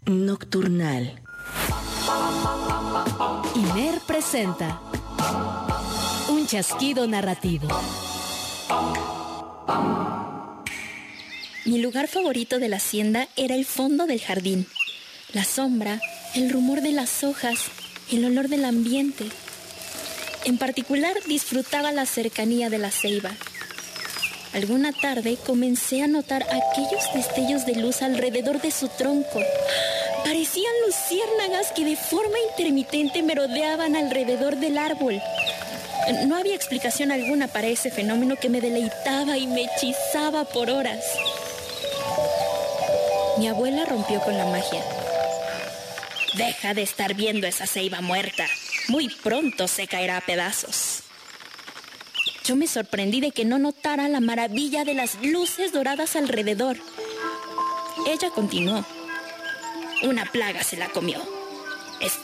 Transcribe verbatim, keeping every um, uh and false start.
Nocturnal. Iner presenta un chasquido narrativo. Mi lugar favorito de la hacienda era el fondo del jardín. La sombra, el rumor de las hojas, el olor del ambiente. En particular, disfrutaba la cercanía de la ceiba. Alguna tarde comencé a notar aquellos destellos de luz alrededor de su tronco. Parecían luciérnagas que de forma intermitente merodeaban alrededor del árbol. No había explicación alguna para ese fenómeno que me deleitaba y me hechizaba por horas. Mi abuela rompió con la magia. Deja de estar viendo esa ceiba muerta. Muy pronto se caerá a pedazos. Yo me sorprendí de que no notara la maravilla de las luces doradas alrededor. Ella continuó. Una plaga se la comió.